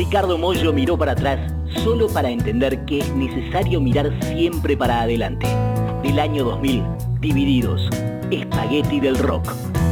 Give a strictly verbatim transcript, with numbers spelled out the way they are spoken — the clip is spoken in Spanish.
Ricardo Mollo miró para atrás solo para entender que es necesario mirar siempre para adelante. Del año dos mil, Divididos, espagueti del rock.